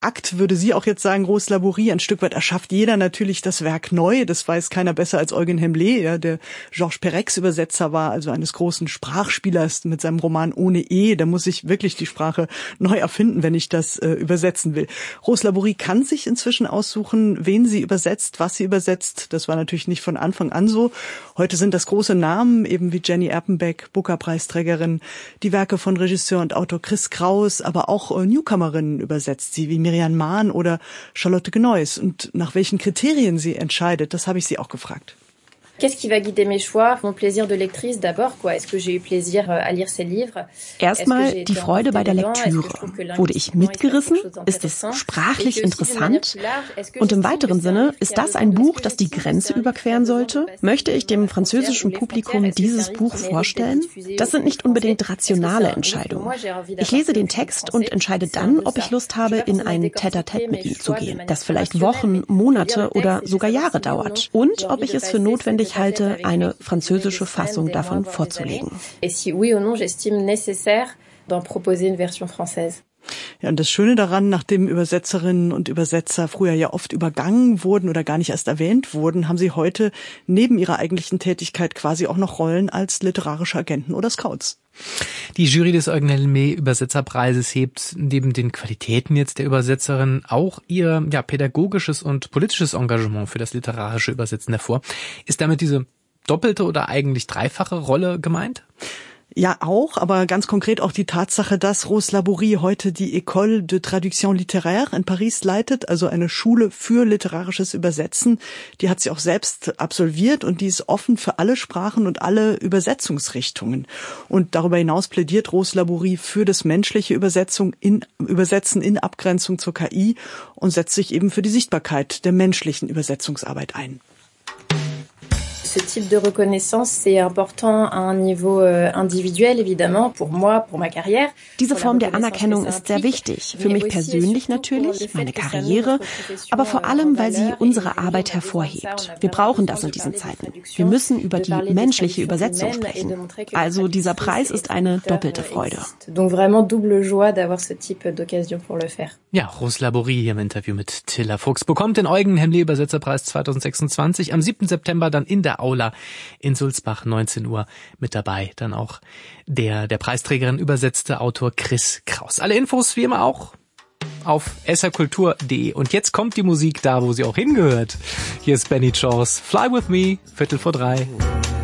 Akt würde sie auch jetzt sagen, Rose Laborie, ein Stück weit erschafft jeder natürlich das Werk neu. Das weiß keiner besser als Eugen Hemblé, ja, der Georges Perec Übersetzer war, also eines großen Sprachspielers mit seinem Roman Ohne E. Da muss ich wirklich die Sprache neu erfinden, wenn ich das übersetzen will. Rose Laborie kann sich inzwischen aussuchen, wen sie übersetzt, was sie übersetzt. Das war natürlich nicht von Anfang an so. Heute sind das große Namen, eben wie Jenny Erpenbeck, Booker-Preisträgerin, die Werke von Regisseur und Autor Chris Kraus, aber auch Newcomerinnen übersetzt sie, wie Miriam Mahn oder Charlotte Gneuss. Und nach welchen Kriterien sie entscheidet, das habe ich sie auch gefragt. Qu'est-ce qui va guider mes choix? Mon plaisir de lectrice d'abord, quoi. Est-ce que j'ai eu plaisir à lire ces livres? Erstmal die Freude bei der Lektüre. Wurde ich mitgerissen? Ist es sprachlich interessant? Und im weiteren Sinne, ist das ein Buch, das die Grenze überqueren sollte? Möchte ich dem französischen Publikum dieses Buch vorstellen? Das sind nicht unbedingt rationale Entscheidungen. Ich lese den Text und entscheide dann, ob ich Lust habe, in ein Tête-à-Tête mit ihm zu gehen, das vielleicht Wochen, Monate oder sogar Jahre dauert. Und ob ich es für notwendig halte, eine französische Fassung davon vorzulegen. Ja, und das Schöne daran, nachdem Übersetzerinnen und Übersetzer früher ja oft übergangen wurden oder gar nicht erst erwähnt wurden, haben sie heute neben ihrer eigentlichen Tätigkeit quasi auch noch Rollen als literarische Agenten oder Scouts. Die Jury des Eugen Hemblé Übersetzerpreises hebt neben den Qualitäten jetzt der Übersetzerin auch ihr pädagogisches und politisches Engagement für das literarische Übersetzen hervor. Ist damit diese doppelte oder eigentlich dreifache Rolle gemeint? Ja, auch, aber ganz konkret auch die Tatsache, dass Rose Laborie heute die École de Traduction Littéraire in Paris leitet, also eine Schule für literarisches Übersetzen. Die hat sie auch selbst absolviert und die ist offen für alle Sprachen und alle Übersetzungsrichtungen. Und darüber hinaus plädiert Rose Laborie für das menschliche Übersetzen in Abgrenzung zur KI und setzt sich eben für die Sichtbarkeit der menschlichen Übersetzungsarbeit ein. Ce type de reconnaissance, c'est important à un niveau individuel, évidemment, pour moi, pour ma carrière. Diese Form der Anerkennung ist sehr wichtig, für mich persönlich natürlich, meine Karriere, aber vor allem, weil sie unsere Arbeit hervorhebt. Wir brauchen das in diesen Zeiten. Wir müssen über die menschliche Übersetzung sprechen. Also dieser Preis ist eine doppelte Freude. Donc vraiment double joie d'avoir ce type d'occasion pour le faire. Ja, Rose Laborie hier im Interview mit Tilla Fuchs bekommt den Eugen Hemblé Übersetzerpreis 2026 am 7. September dann in der Aula in Sulzbach, 19 Uhr mit dabei. Dann auch der Preisträgerin übersetzte Autor Chris Kraus. Alle Infos wie immer auch auf srkultur.de. Und jetzt kommt die Musik da, wo sie auch hingehört. Hier ist Benny Chors, Fly With Me, 2:45.